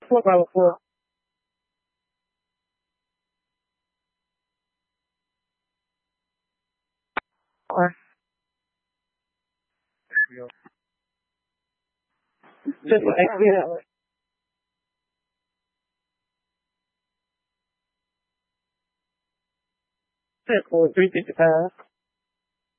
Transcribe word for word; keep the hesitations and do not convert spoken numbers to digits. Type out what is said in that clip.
What level four? Or just like you know, circle three fifty five.